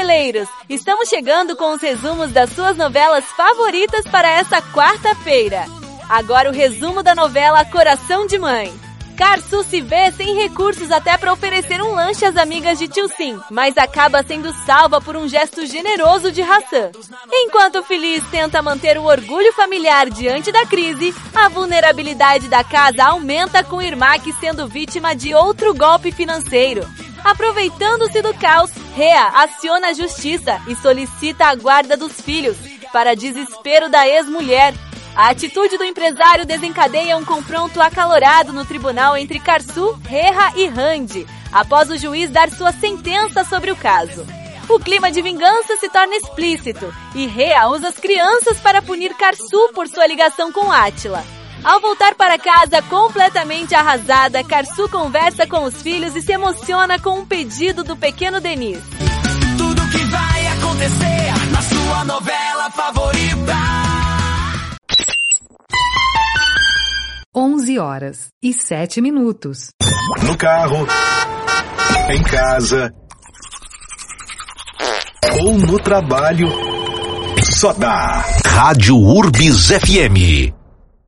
noveleiros! Estamos chegando com os resumos das suas novelas favoritas para essa quarta-feira. Agora o resumo da novela Coração de Mãe. Karsu se vê sem recursos até para oferecer um lanche às amigas de Tio Sim, mas acaba sendo salva por um gesto generoso de Hassan. Enquanto Feliz tenta manter o orgulho familiar diante da crise, a vulnerabilidade da casa aumenta com Irmak sendo vítima de outro golpe financeiro. Aproveitando-se do caos, Rhea aciona a justiça e solicita a guarda dos filhos, para desespero da ex-mulher. A atitude do empresário desencadeia um confronto acalorado no tribunal entre Karsu, Rhea e Rand, após o juiz dar sua sentença sobre o caso. O clima de vingança se torna explícito, e Rhea usa as crianças para punir Karsu por sua ligação com Átila. Ao voltar para casa completamente arrasada, Karsu conversa com os filhos e se emociona com um pedido do pequeno Denis. Tudo que vai acontecer na sua novela favorita. 11h07. No carro, em casa ou no trabalho, só dá Rádio Urbis FM.